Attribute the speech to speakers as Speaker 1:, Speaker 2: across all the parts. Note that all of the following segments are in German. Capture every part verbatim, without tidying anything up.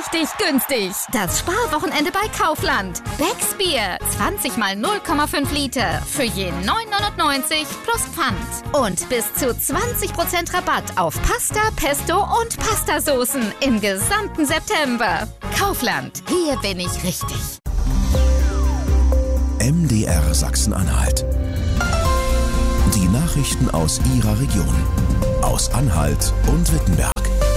Speaker 1: richtig günstig. Das Sparwochenende bei Kaufland. Becks Bier, zwanzig mal null Komma fünf Liter. Für je neun neunundneunzig plus Pfand. Und bis zu zwanzig Prozent Rabatt auf Pasta, Pesto und Pastasoßen im gesamten September. Kaufland, hier bin ich richtig.
Speaker 2: M D R Sachsen-Anhalt. Die Nachrichten aus Ihrer Region. Aus Anhalt und Wittenberg.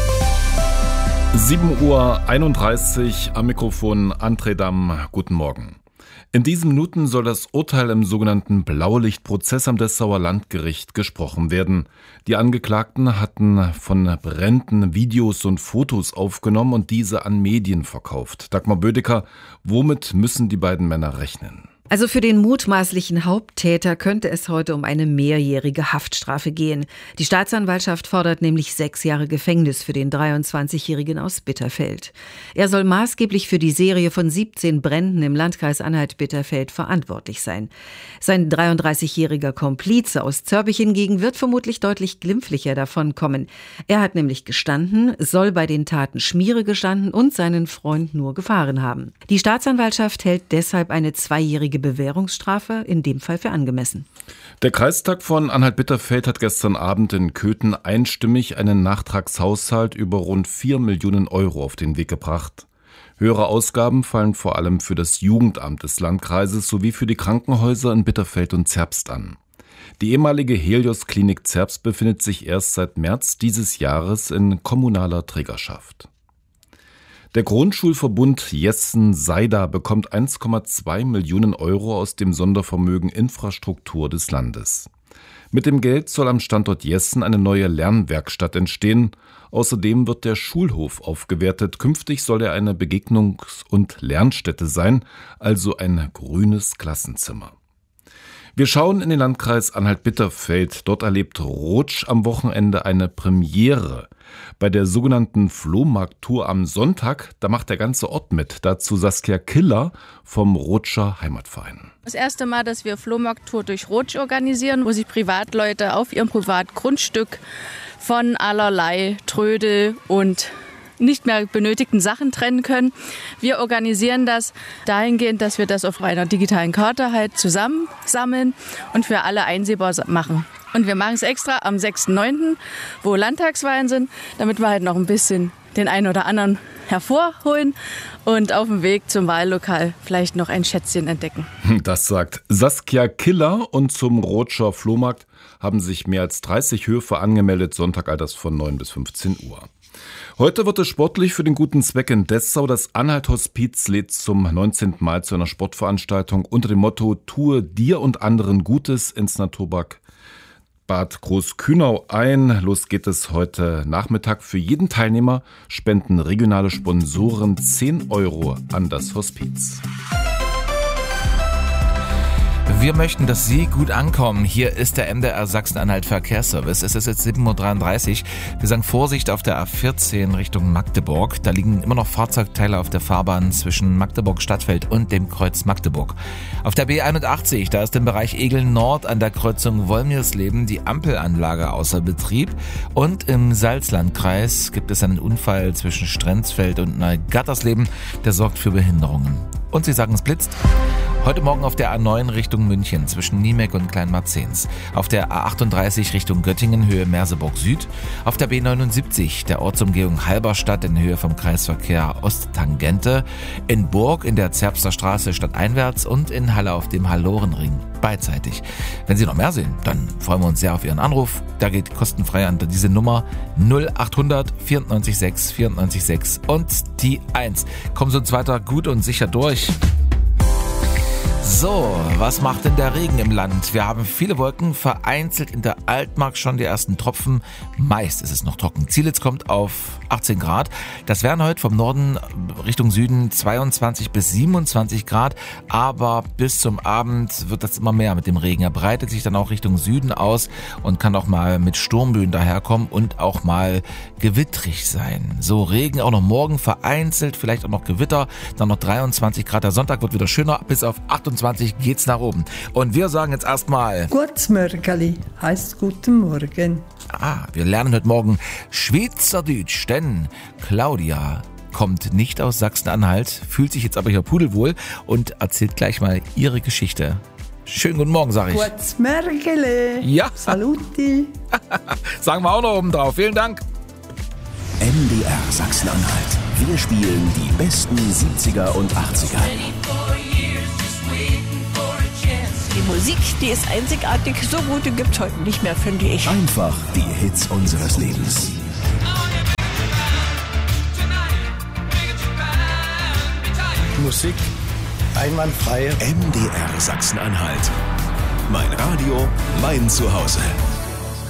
Speaker 3: sieben Uhr einunddreißig am Mikrofon André Damm. Guten Morgen. In diesen Minuten soll das Urteil im sogenannten Blaulichtprozess am Dessauer Landgericht gesprochen werden. Die Angeklagten hatten von Bränden Videos und Fotos aufgenommen und diese an Medien verkauft. Dagmar Bödecker, womit müssen die beiden Männer rechnen?
Speaker 4: Also für den mutmaßlichen Haupttäter könnte es heute um eine mehrjährige Haftstrafe gehen. Die Staatsanwaltschaft fordert nämlich sechs Jahre Gefängnis für den dreiundzwanzigjährigen aus Bitterfeld. Er soll maßgeblich für die Serie von siebzehn Bränden im Landkreis Anhalt-Bitterfeld verantwortlich sein. Sein dreiunddreißigjähriger Komplize aus Zörbich hingegen wird vermutlich deutlich glimpflicher davonkommen. Er hat nämlich gestanden, soll bei den Taten Schmiere gestanden und seinen Freund nur gefahren haben. Die Staatsanwaltschaft hält deshalb eine zweijährige Bewährungsstrafe in dem Fall für angemessen.
Speaker 3: Der Kreistag von Anhalt-Bitterfeld hat gestern Abend in Köthen einstimmig einen Nachtragshaushalt über rund vier Millionen Euro auf den Weg gebracht. Höhere Ausgaben fallen vor allem für das Jugendamt des Landkreises sowie für die Krankenhäuser in Bitterfeld und Zerbst an. Die ehemalige Helios-Klinik Zerbst befindet sich erst seit März dieses Jahres in kommunaler Trägerschaft. Der Grundschulverbund Jessen-Seida bekommt eins Komma zwei Millionen Euro aus dem Sondervermögen Infrastruktur des Landes. Mit dem Geld soll am Standort Jessen eine neue Lernwerkstatt entstehen. Außerdem wird der Schulhof aufgewertet. Künftig soll er eine Begegnungs- und Lernstätte sein, also ein grünes Klassenzimmer. Wir schauen in den Landkreis Anhalt-Bitterfeld. Dort erlebt Rotsch am Wochenende eine Premiere. Bei der sogenannten Flohmarkttour am Sonntag, da macht der ganze Ort mit. Dazu Saskia Killer vom Rotscher Heimatverein.
Speaker 5: Das erste Mal, dass wir Flohmarkttour durch Rotsch organisieren, wo sich Privatleute auf ihrem Privatgrundstück von allerlei Trödel und nicht mehr benötigten Sachen trennen können. Wir organisieren das dahingehend, dass wir das auf einer digitalen Karte halt zusammensammeln und für alle einsehbar machen. Und wir machen es extra am sechsten neunten, wo Landtagswahlen sind, damit wir halt noch ein bisschen den einen oder anderen hervorholen und auf dem Weg zum Wahllokal vielleicht noch ein Schätzchen entdecken.
Speaker 3: Das sagt Saskia Killer, und zum Rotscher Flohmarkt haben sich mehr als dreißig Höfe angemeldet, Sonntag alltags von neun bis fünfzehn Uhr. Heute wird es sportlich für den guten Zweck in Dessau. Das Anhalt-Hospiz lädt zum neunzehnten Mal zu einer Sportveranstaltung unter dem Motto Tue dir und anderen Gutes ins Naturpark Bad Großkühnau ein. Los geht es heute Nachmittag. Für jeden Teilnehmer spenden regionale Sponsoren zehn Euro an das Hospiz.
Speaker 6: Wir möchten, dass Sie gut ankommen. Hier ist der M D R Sachsen-Anhalt Verkehrsservice. Es ist jetzt sieben Uhr dreiunddreißig. Wir sagen Vorsicht auf der A vierzehn Richtung Magdeburg. Da liegen immer noch Fahrzeugteile auf der Fahrbahn zwischen Magdeburg-Stadtfeld und dem Kreuz Magdeburg. Auf der B einundachtzig, da ist im Bereich Egeln Nord an der Kreuzung Wolmirsleben die Ampelanlage außer Betrieb. Und im Salzlandkreis gibt es einen Unfall zwischen Strenzfeld und Neugattersleben. Der sorgt für Behinderungen. Und Sie sagen, es blitzt. Heute Morgen auf der A neun Richtung München zwischen Niemek und Kleinmarzens. Auf der A achtunddreißig Richtung Göttingen Höhe Merseburg Süd. Auf der B neunundsiebzig der Ortsumgehung Halberstadt in Höhe vom Kreisverkehr Osttangente. In Burg in der Zerbster Straße stadteinwärts und in Halle auf dem Hallorenring beidseitig. Wenn Sie noch mehr sehen, dann freuen wir uns sehr auf Ihren Anruf. Da geht kostenfrei an diese Nummer null achthundert vierundneunzig sechs vierundneunzig sechs und die eins. Kommen Sie uns weiter gut und sicher durch. So, was macht denn der Regen im Land? Wir haben viele Wolken, vereinzelt in der Altmark schon die ersten Tropfen. Meist ist es noch trocken. Zielitz kommt auf achtzehn Grad. Das wären heute vom Norden Richtung Süden zweiundzwanzig bis siebenundzwanzig Grad. Aber bis zum Abend wird das immer mehr mit dem Regen. Er breitet sich dann auch Richtung Süden aus und kann auch mal mit Sturmböen daherkommen und auch mal gewittrig sein. So, Regen auch noch morgen vereinzelt, vielleicht auch noch Gewitter. Dann noch dreiundzwanzig Grad. Der Sonntag wird wieder schöner. Bis auf achtundzwanzig geht's nach oben. Und wir sagen jetzt erstmal
Speaker 7: Gutes Mörgeli heißt guten Morgen.
Speaker 6: Ah, wir lernen heute Morgen Schweizerdeutsch, denn Claudia kommt nicht aus Sachsen-Anhalt, fühlt sich jetzt aber hier pudelwohl und erzählt gleich mal ihre Geschichte. Schönen guten Morgen, sag ich.
Speaker 7: Gutes Morgen.
Speaker 6: Ja.
Speaker 7: Saluti.
Speaker 6: Sagen wir auch noch oben drauf. Vielen Dank.
Speaker 2: M D R Sachsen-Anhalt. Wir spielen die besten siebziger und achtziger.
Speaker 8: Die Musik, die ist einzigartig. So gute gibt's heute nicht mehr, finde ich.
Speaker 2: Einfach die Hits unseres Lebens.
Speaker 9: Musik einwandfrei.
Speaker 2: M D R Sachsen-Anhalt. Mein Radio, mein Zuhause.